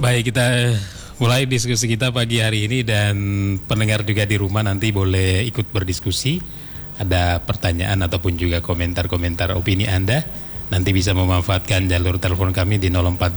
Baik, kita mulai diskusi kita pagi hari ini, dan pendengar juga di rumah nanti boleh ikut berdiskusi. Ada pertanyaan ataupun juga komentar-komentar opini Anda, nanti bisa memanfaatkan jalur telepon kami di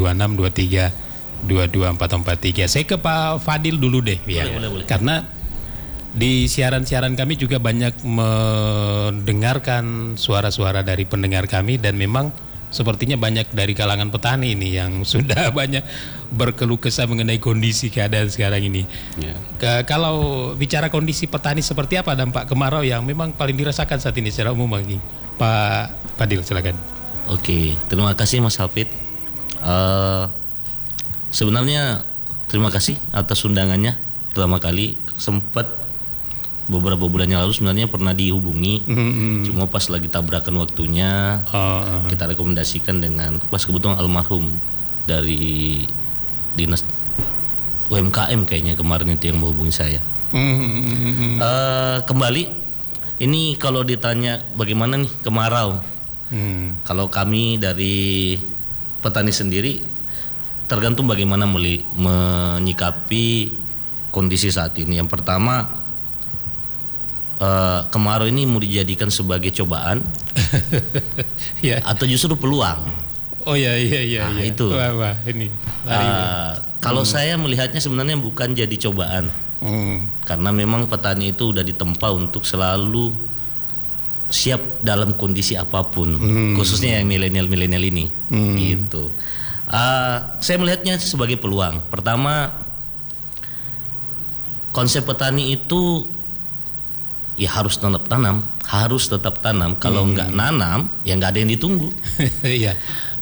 042623 Saya ke Pak Fadil dulu deh, ya. Boleh. Karena di siaran-siaran kami juga banyak mendengarkan suara-suara dari pendengar kami, dan memang sepertinya banyak dari kalangan petani ini yang sudah banyak berkeluh kesah mengenai kondisi keadaan sekarang ini. Kalau bicara kondisi petani, seperti apa dampak kemarau yang memang paling dirasakan saat ini secara umum lagi? Pak Fadil, silakan. Oke, terima kasih Mas Hafid. Sebenarnya terima kasih atas undangannya. Pertama kali sempat beberapa bulan yang lalu sebenarnya pernah dihubungi, cuma pas lagi tabrakan waktunya kita rekomendasikan dengan pas kebetulan almarhum dari dinas UMKM kayaknya kemarin itu yang menghubungi saya. Kembali ini kalau ditanya bagaimana nih kemarau, kalau kami dari petani sendiri tergantung bagaimana menyikapi kondisi saat ini. Yang pertama, kemarau ini mau dijadikan sebagai cobaan atau justru peluang? Oh iya. Itu. Wah, ini. Kalau saya melihatnya sebenarnya bukan jadi cobaan, karena memang petani itu udah ditempa untuk selalu siap dalam kondisi apapun, khususnya yang milenial ini, gitu. Saya melihatnya sebagai peluang. Pertama, konsep petani itu ya harus tetap tanam. Kalau nggak nanam, ya nggak ada yang ditunggu. Iya.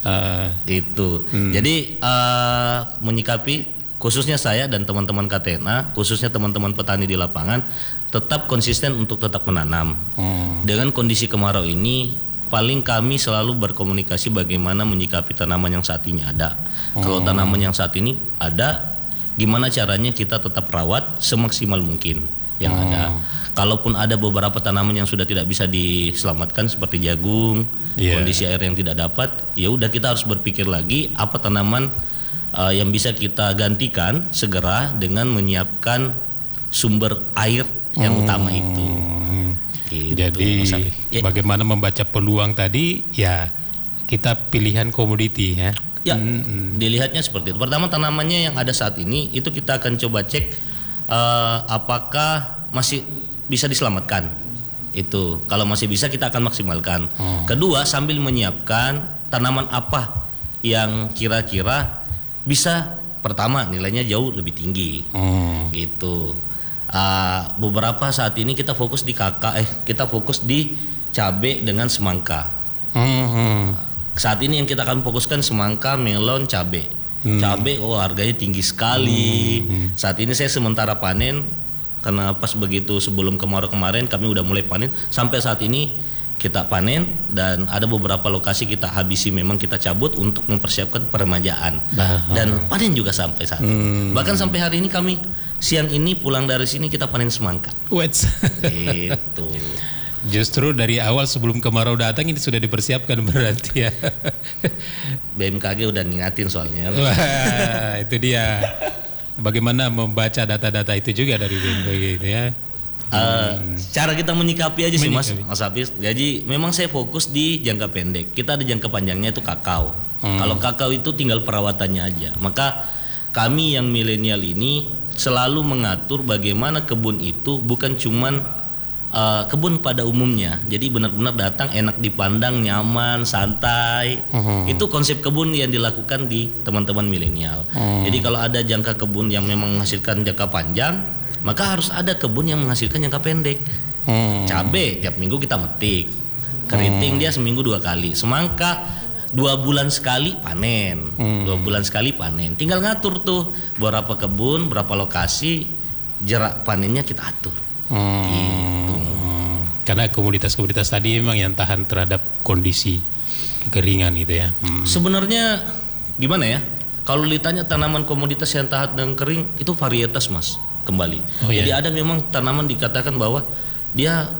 Itu. Jadi menyikapi, khususnya saya dan teman-teman KTNA, khususnya teman-teman petani di lapangan, tetap konsisten untuk tetap menanam. Dengan kondisi kemarau ini, paling kami selalu berkomunikasi bagaimana menyikapi tanaman yang saat ini ada. Kalau tanaman yang saat ini ada, gimana caranya kita tetap rawat semaksimal mungkin yang ada. Kalaupun ada beberapa tanaman yang sudah tidak bisa diselamatkan seperti jagung, kondisi air yang tidak dapat, ya udah kita harus berpikir lagi apa tanaman yang bisa kita gantikan segera dengan menyiapkan sumber air yang utama itu. Gitu, jadi bagaimana membaca peluang tadi, ya kita pilihan komoditi ya. Dilihatnya seperti itu. Pertama, tanamannya yang ada saat ini itu kita akan coba cek apakah masih bisa diselamatkan. Itu kalau masih bisa kita akan maksimalkan. Kedua, sambil menyiapkan tanaman apa yang kira-kira bisa pertama nilainya jauh lebih tinggi. Gitu. Beberapa saat ini kita fokus di kita fokus di cabai dengan semangka. Saat ini yang kita akan fokuskan semangka, melon, cabai. Cabai harganya tinggi sekali. Saat ini saya sementara panen, karena pas begitu sebelum kemarau kemarin kami udah mulai panen, sampai saat ini kita panen, dan ada beberapa lokasi kita habisi, memang kita cabut untuk mempersiapkan peremajaan. Dan panen juga sampai saat ini. Bahkan sampai hari ini kami siang ini pulang dari sini kita panen semangka. Gitu. Justru dari awal sebelum kemarau datang ini sudah dipersiapkan berarti ya. BMKG udah ngingatin soalnya. Wah, itu dia. Bagaimana membaca data-data itu juga dari BMKG itu ya. Cara kita menyikapi aja sih Mas Hafiz. Jadi memang saya fokus di jangka pendek. Kita ada jangka panjangnya itu kakao. Kalau kakao itu tinggal perawatannya aja. Maka kami yang milenial ini selalu mengatur bagaimana kebun itu bukan cuman kebun pada umumnya. Jadi benar-benar datang enak dipandang, nyaman, santai. Itu konsep kebun yang dilakukan di teman-teman milenial. Jadi kalau ada jangka kebun yang memang menghasilkan jangka panjang, maka harus ada kebun yang menghasilkan jangka pendek. Cabai tiap minggu kita metik, keriting dia seminggu 2 kali, semangka 2 bulan sekali panen, 2 bulan sekali panen. Tinggal ngatur tuh berapa kebun, berapa lokasi, jarak panennya kita atur. Gitu. Karena komoditas-komoditas tadi memang yang tahan terhadap kondisi kekeringan gitu ya. Sebenarnya gimana ya? Kalau ditanya tanaman komoditas yang tahan dengan kering, itu varietas Mas. Kembali. Jadi ada memang tanaman dikatakan bahwa dia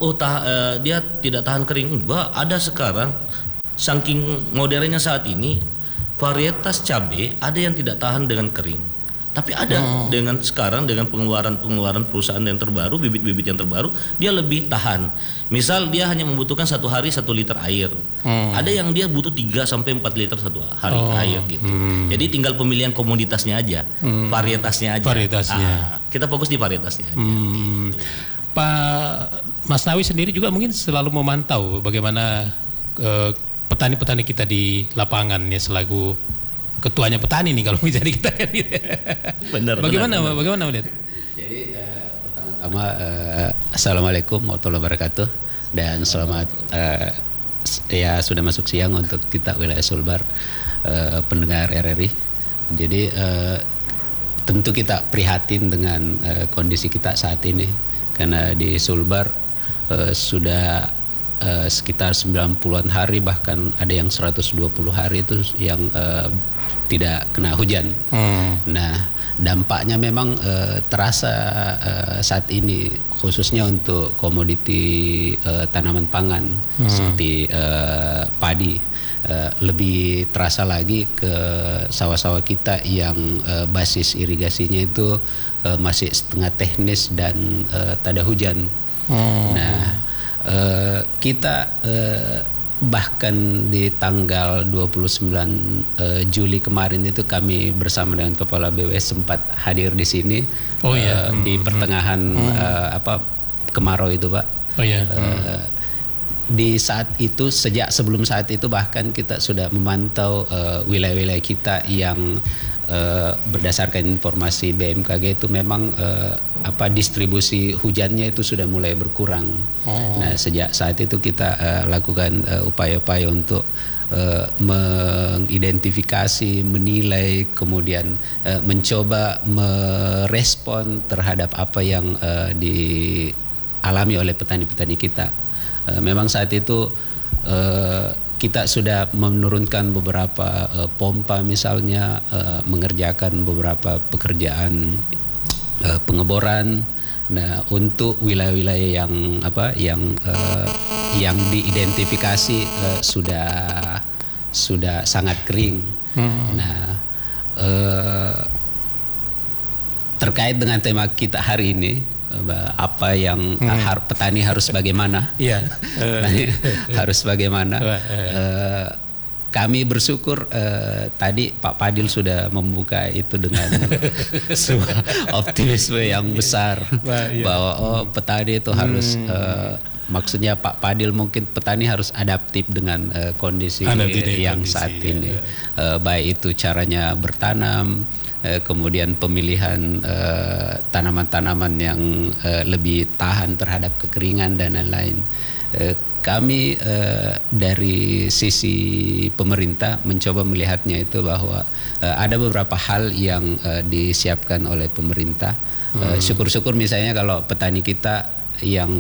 dia tidak tahan kering. Enggak, ada sekarang saking modernnya saat ini varietas cabai ada yang tidak tahan dengan kering. Tapi ada dengan sekarang dengan pengeluaran perusahaan yang terbaru, bibit-bibit yang terbaru, dia lebih tahan. Misal dia hanya membutuhkan 1 hari 1 liter air. Ada yang dia butuh 3 sampai 4 liter 1 hari air gitu. Jadi tinggal pemilihan komoditasnya aja, varietasnya aja. Kita fokus di varietasnya aja. Gitu. Pak Mas Nawi sendiri juga mungkin selalu memantau bagaimana petani-petani kita di lapangan ya, selaku ketuanya petani nih kalau bisa kita kan gitu. Benar. Bagaimana melihat? Jadi pertama-tama assalamualaikum warahmatullahi wabarakatuh dan selamat ya sudah masuk siang untuk kita wilayah Sulbar, pendengar RRI. Jadi tentu kita prihatin dengan kondisi kita saat ini karena di Sulbar sudah sekitar 90-an hari, bahkan ada yang 120 hari itu yang tidak kena hujan. Nah, dampaknya memang terasa saat ini, khususnya untuk komoditi tanaman pangan seperti padi. Lebih terasa lagi ke sawah-sawah kita yang basis irigasinya itu masih setengah teknis dan tak ada hujan. Nah, kita bahkan di tanggal 29 Juli kemarin itu kami bersama dengan Kepala BWS sempat hadir di sini di pertengahan kemarau itu, Pak. Di saat itu, sejak sebelum saat itu bahkan kita sudah memantau wilayah-wilayah kita yang berdasarkan informasi BMKG itu memang distribusi hujannya itu sudah mulai berkurang. Nah, sejak saat itu kita lakukan upaya-upaya untuk mengidentifikasi, menilai, kemudian mencoba merespon terhadap apa yang dialami oleh petani-petani kita. Memang saat itu kita sudah menurunkan beberapa pompa misalnya, mengerjakan beberapa pekerjaan pengeboran. Nah, untuk wilayah-wilayah yang diidentifikasi sudah sangat kering. Nah, terkait dengan tema kita hari ini, apa yang petani harus bagaimana? Harus bagaimana? Kami bersyukur tadi Pak Padil sudah membuka itu dengan sebuah optimisme yang besar bahwa petani itu harus maksudnya Pak Padil mungkin petani harus adaptif dengan kondisi yang saat ini, baik itu caranya bertanam, kemudian pemilihan tanaman-tanaman yang lebih tahan terhadap kekeringan dan lain-lain. Kami dari sisi pemerintah mencoba melihatnya itu bahwa ada beberapa hal yang disiapkan oleh pemerintah. Syukur-syukur misalnya kalau petani kita yang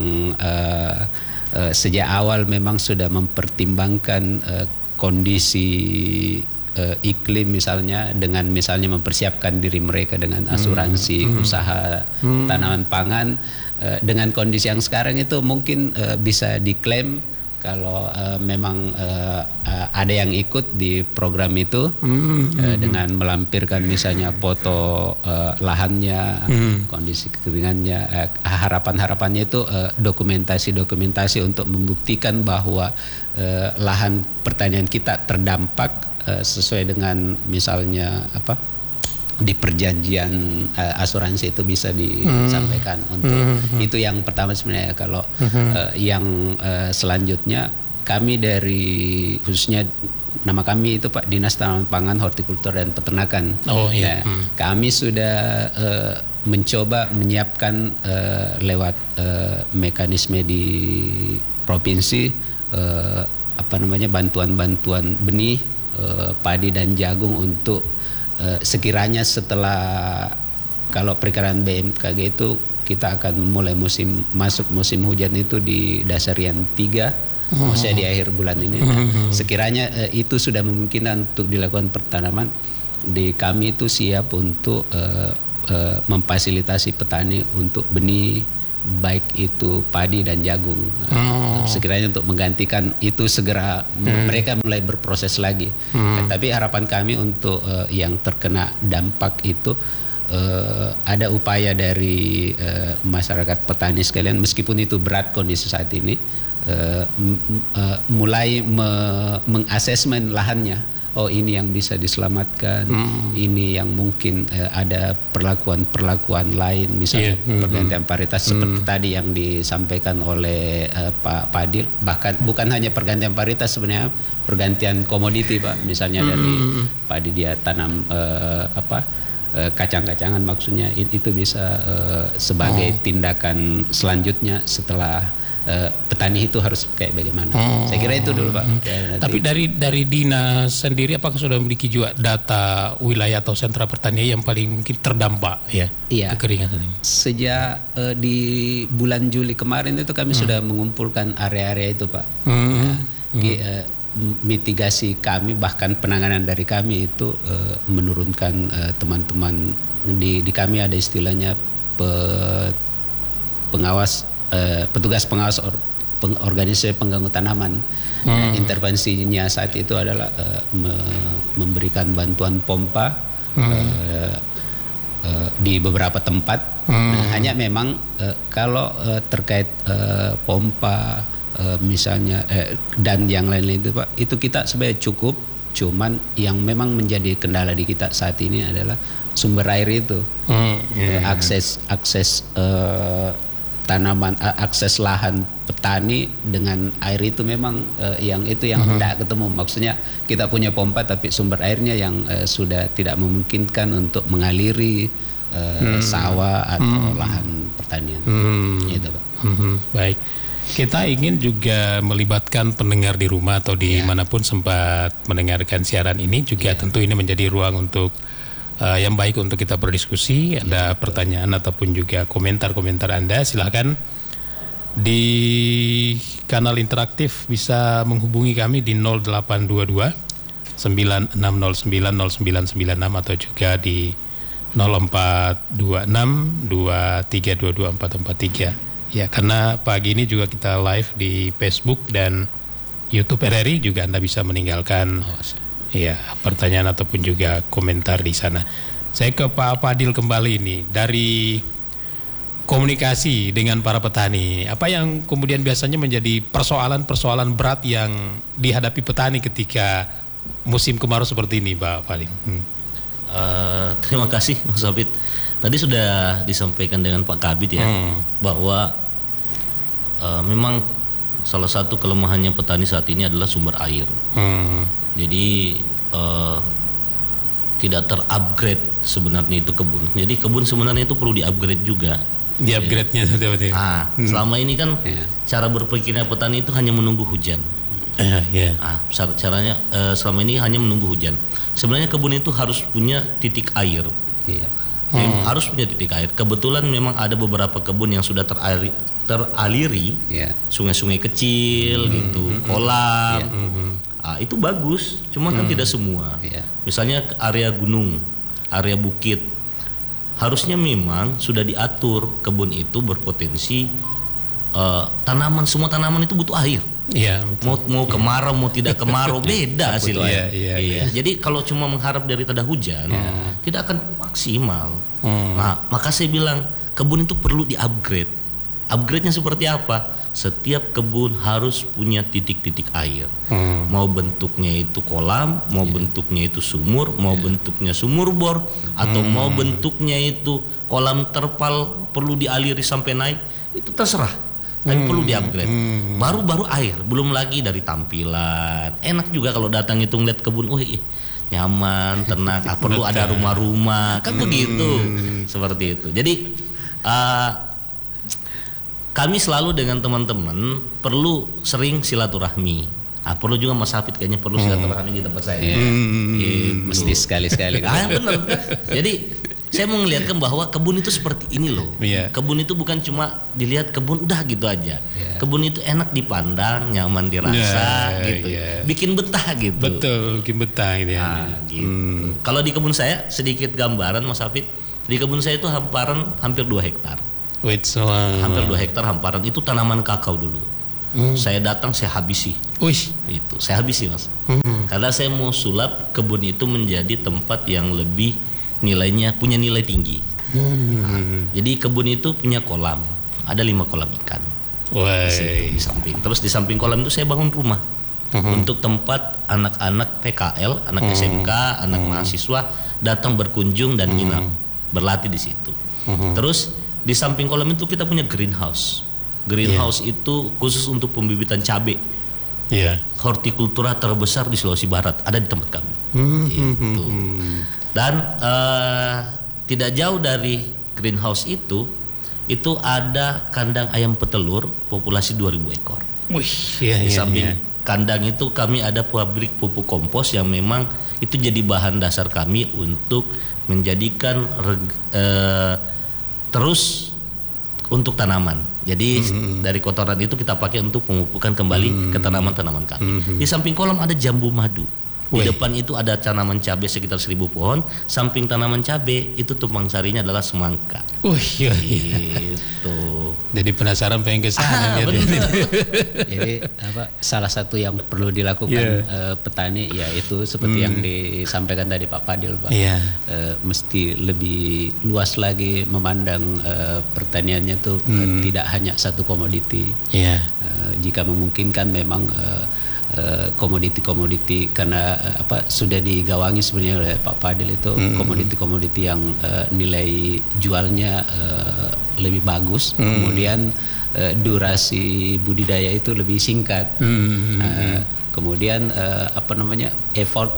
sejak awal memang sudah mempertimbangkan kondisi iklim misalnya, dengan misalnya mempersiapkan diri mereka dengan asuransi usaha tanaman pangan. Dengan kondisi yang sekarang itu mungkin bisa diklaim kalau memang ada yang ikut di program itu dengan melampirkan misalnya foto lahannya, kondisi kekeringannya, harapannya itu dokumentasi untuk membuktikan bahwa lahan pertanian kita terdampak sesuai dengan misalnya di perjanjian asuransi itu bisa disampaikan. Untuk itu yang pertama sebenarnya. Kalau yang selanjutnya, kami dari khususnya nama kami itu Pak Dinas Tanaman Pangan, Hortikultur dan Peternakan. Kami sudah mencoba menyiapkan lewat mekanisme di provinsi bantuan-bantuan benih padi dan jagung untuk sekiranya setelah, kalau perkiraan BMKG itu kita akan mulai masuk musim hujan itu di Dasarian 3, maksudnya di akhir bulan ini. Sekiranya itu sudah memungkinkan untuk dilakukan pertanaman, di kami itu siap untuk memfasilitasi petani untuk benih baik itu padi dan jagung. Sekiranya untuk menggantikan itu segera mereka mulai berproses lagi. Tapi harapan kami untuk yang terkena dampak itu ada upaya dari masyarakat petani sekalian, meskipun itu berat kondisi saat ini, mulai mengasesmen lahannya. Oh, ini yang bisa diselamatkan, ini yang mungkin ada perlakuan lain, misalnya pergantian paritas seperti tadi yang disampaikan oleh Pak Padil. Bahkan bukan hanya pergantian paritas, sebenarnya pergantian komoditi, Pak. Misalnya dari padi dia tanam kacang-kacangan, maksudnya itu bisa sebagai tindakan selanjutnya setelah petani itu harus kayak bagaimana. Saya kira itu dulu, Pak. Tapi dari Dinas sendiri apakah sudah memiliki juga data wilayah atau sentra pertanian yang paling mungkin terdampak kekeringan ini? Sejak di bulan Juli kemarin itu kami sudah mengumpulkan area-area itu, Pak. Mitigasi kami, bahkan penanganan dari kami itu menurunkan teman-teman di kami ada istilahnya petugas pengawas organisasi pengganggu tanaman. Intervensinya saat itu adalah memberikan bantuan pompa di beberapa tempat. Hanya memang kalau terkait pompa misalnya dan yang lain-lain itu, Pak, itu kita sebenarnya cukup. Cuman yang memang menjadi kendala di kita saat ini adalah sumber air itu, akses tanaman, akses lahan petani dengan air itu memang yang tidak ketemu. Maksudnya kita punya pompa tapi sumber airnya yang sudah tidak memungkinkan untuk mengaliri sawah atau lahan pertanian. Gitu, Pak. Baik, kita ingin juga melibatkan pendengar di rumah atau di manapun sempat mendengarkan siaran ini juga. Tentu ini menjadi ruang untuk yang baik untuk kita berdiskusi. Ada pertanyaan ataupun juga komentar-komentar Anda, silahkan di kanal interaktif bisa menghubungi kami di 0822 9609 0996 atau juga di 0426 2322 443. Ya, karena pagi ini juga kita live di Facebook dan YouTube RRI, juga Anda bisa meninggalkan pertanyaan ataupun juga komentar di sana. Saya ke Pak Padil kembali ini, dari komunikasi dengan para petani, apa yang kemudian biasanya menjadi persoalan-persoalan berat yang dihadapi petani ketika musim kemarau seperti ini, Pak Padil? Terima kasih, Mas Hafid. Tadi sudah disampaikan dengan Pak Kabid bahwa memang salah satu kelemahannya petani saat ini adalah sumber air. Jadi tidak terupgrade sebenarnya itu kebun. Jadi kebun sebenarnya itu perlu diupgrade juga. Di-upgrade-nya seperti itu. Selama ini kan cara berpikirnya petani itu hanya menunggu hujan. Caranya selama ini hanya menunggu hujan. Sebenarnya kebun itu harus punya titik air. Harus punya titik air. Kebetulan memang ada beberapa kebun yang sudah teraliri sungai-sungai kecil gitu, kolam. Itu bagus, cuma kan tidak semua. Misalnya area gunung, area bukit, harusnya memang sudah diatur kebun itu berpotensi semua tanaman itu butuh air. Mau kemarau mau tidak kemarau beda hasilnya. Jadi kalau cuma mengharap dari tada hujan tidak akan maksimal. Nah, maka saya bilang kebun itu perlu di-upgrade. Upgrade-nya seperti apa? Setiap kebun harus punya titik-titik air. Mau bentuknya itu kolam, mau bentuknya itu sumur, mau bentuknya sumur bor, atau mau bentuknya itu kolam terpal perlu dialiri sampai naik, itu terserah. Tapi perlu di-upgrade. Baru air, belum lagi dari tampilan. Enak juga kalau datang itu ngeliat kebun, nyaman, tenang. Perlu ada rumah-rumah, kan begitu. Seperti itu. Jadi kami selalu dengan teman-teman perlu sering silaturahmi. Perlu juga Mas Hafid kayaknya perlu silaturahmi di tempat saya. Mesti sekali-sekali. Benar. Jadi saya mau ngelihatkan bahwa kebun itu seperti ini loh. Kebun itu bukan cuma dilihat kebun udah gitu aja. Kebun itu enak dipandang, nyaman dirasa gitu. Bikin betah gitu. Betul, bikin betah gitu ya. Gitu. Kalau di kebun saya sedikit gambaran Mas Hafid. Di kebun saya itu hampir 2 hektar. Wait, so, hampir 2 hektar hamparan itu tanaman kakao dulu. Saya datang saya habisi. Wih. Itu saya habisi Mas. Karena saya mau sulap kebun itu menjadi tempat yang lebih nilainya punya nilai tinggi. Jadi kebun itu punya kolam, ada 5 kolam ikan. Di samping. Terus di samping kolam itu saya bangun rumah untuk tempat anak-anak PKL, anak SMK, anak mahasiswa datang berkunjung dan nginap, berlatih di situ. Terus di samping kolam itu kita punya greenhouse. Greenhouse itu khusus untuk pembibitan cabai. Hortikultura terbesar di Sulawesi Barat ada di tempat kami. Itu. Dan tidak jauh dari greenhouse itu ada kandang ayam petelur populasi 2.000 ekor. Di samping kandang itu kami ada pabrik pupuk kompos yang memang itu jadi bahan dasar kami untuk menjadikan terus untuk tanaman. Jadi dari kotoran itu kita pakai untuk pemupukan kembali ke tanaman-tanaman kami. Di samping kolam ada jambu madu. Di depan itu ada tanaman cabai sekitar 1.000 pohon. Samping tanaman cabai itu tumpang sarinya adalah semangka. Gitu. Jadi penasaran pengen ke sana. Jadi salah satu yang perlu dilakukan petani yaitu seperti yang disampaikan tadi Pak Fadil, Pak. Mesti lebih luas lagi memandang pertaniannya itu tidak hanya satu komoditi. Jika memungkinkan memang komoditi-komoditi karena sudah digawangi sebenarnya oleh Pak Fadil itu komoditi-komoditi yang nilai jualnya lebih bagus, kemudian durasi budidaya itu lebih singkat, kemudian effort